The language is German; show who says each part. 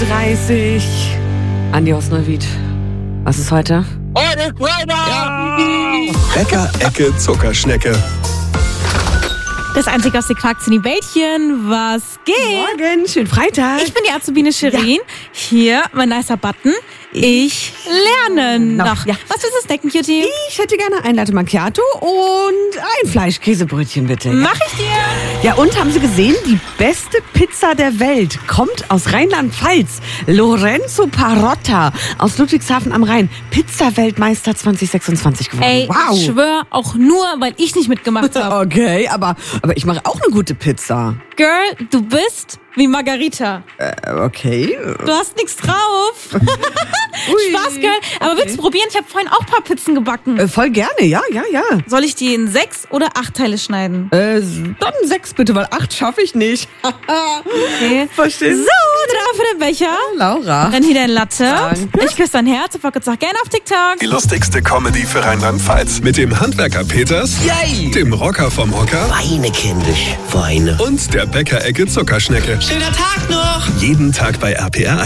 Speaker 1: 8:31 Uhr. Andi aus Neuwied. Was ist heute?
Speaker 2: Heute Freitag!
Speaker 1: Ja.
Speaker 3: Bäcker-Ecke Zuckerschnecke.
Speaker 4: Das einzige aus den Quark-Zinni-Bällchen, was geht?
Speaker 1: Morgen, schönen Freitag.
Speaker 4: Ich bin die Azubine Shirin. Hier, mein nicer Button. Ich lerne noch.
Speaker 1: Ja.
Speaker 4: Was willst du snacken, Cutie?
Speaker 1: Ich hätte gerne ein Latte Macchiato und ein Fleischkäsebrötchen, bitte.
Speaker 4: Mach ich dir.
Speaker 1: Ja, und haben Sie gesehen, die beste Pizza der Welt kommt aus Rheinland-Pfalz. Lorenzo Parotta aus Ludwigshafen am Rhein. Pizza-Weltmeister 2026 geworden.
Speaker 4: Ey,
Speaker 1: wow.
Speaker 4: ich schwör, auch nur, weil ich nicht mitgemacht habe.
Speaker 1: Okay, aber ich mache auch eine gute Pizza.
Speaker 4: Girl, du bist wie Margarita.
Speaker 1: Okay.
Speaker 4: Du hast nichts drauf. Spaß, Girl. Aber willst du probieren? Ich habe vorhin auch ein paar Pizzen gebacken.
Speaker 1: Voll gerne, ja.
Speaker 4: Soll ich die in 6 oder 8 Teile schneiden?
Speaker 1: Dann 6 bitte, weil 8 schaffe ich nicht.
Speaker 4: Okay.
Speaker 1: Verstehst
Speaker 4: So,
Speaker 1: du?
Speaker 4: drauf für den Becher.
Speaker 1: Laura.
Speaker 4: Dann hier dein Latte.
Speaker 1: Danke.
Speaker 4: Ich küsse dein Herz. Ich folge auch gerne auf TikTok.
Speaker 3: Die lustigste Comedy für Rheinland-Pfalz. Mit dem Handwerker Peters,
Speaker 2: Yay!
Speaker 3: dem Rocker vom Hocker
Speaker 2: Weine, kindisch, Weine.
Speaker 3: und der Bäcker-Ecke Zuckerschnecke.
Speaker 2: Schöner Tag noch!
Speaker 3: Jeden Tag bei RPR1.